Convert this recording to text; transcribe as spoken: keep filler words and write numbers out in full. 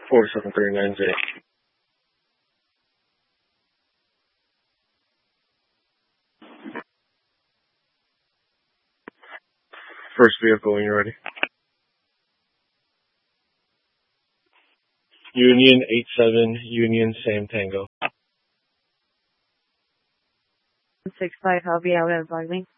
four seven three nine J. First vehicle when you're ready. Union eight seven, Union Sam Tango. six five, I'll be out at Barley.